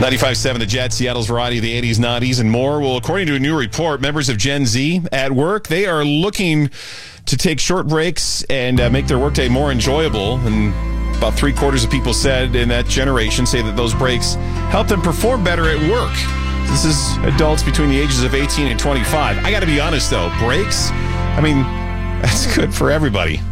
95.7 The Jet, Seattle's variety of the 80s, 90s, and more. Well, according to a new report, members of Gen Z at work, they are looking to take short breaks and make their workday more enjoyable. And about 3/4 of people said in that generation say that those breaks help them perform better at work. This is adults between the ages of 18 and 25. I got to be honest, though. Breaks, I mean, that's good for everybody.